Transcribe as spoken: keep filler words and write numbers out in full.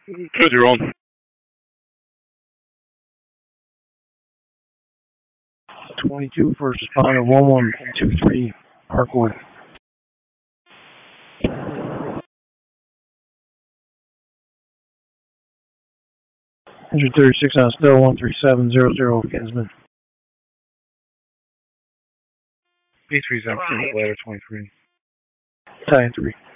Good, you're on. twenty-two, first responder, one one two three, Parkwood. one thirty-six on Still, one three seven zero zero, Kinsman. B three's empty, ladder twenty-three. Tie three.